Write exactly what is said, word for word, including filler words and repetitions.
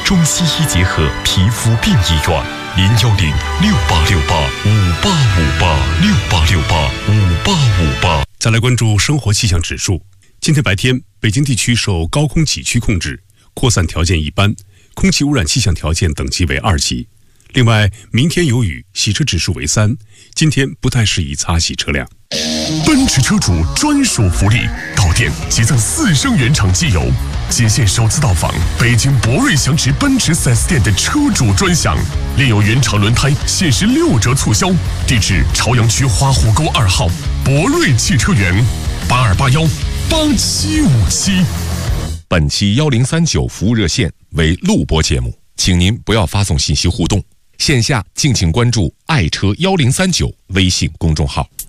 中西医结合皮肤病医院，零幺零六八六八五八五八六八六八五八五八。 再来关注生活气象指数。今天白天，北京地区受高空脊区控制，扩散条件一般，空气污染气象条件等级为二级。另外，明天有雨，洗车指数为三，今天不太适宜擦洗车辆。 奔驰车主专属福利，到店即赠四升原厂机油，仅限首次到访北京博瑞祥驰奔驰 四 S 店的车主专享，另有原厂轮胎限时六折促销。地址：朝阳区花湖沟二号博瑞汽车园，八二八幺八七五七。 本期幺零三九服务热线为录播节目，请您不要发送信息互动。线下敬请关注爱车幺零三九微信公众号。